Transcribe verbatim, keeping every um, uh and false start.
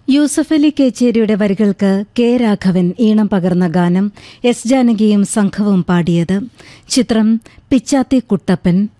യൂസഫലി കേച്ചേരിയുടെ വരികൾക്ക് കെ രാഘവൻ ഈണം പകർന്ന ഗാനം എസ് ജാനകിയും സംഘവും പാടിയത്. ചിത്രം പിച്ചാത്തി കുട്ടപ്പൻ.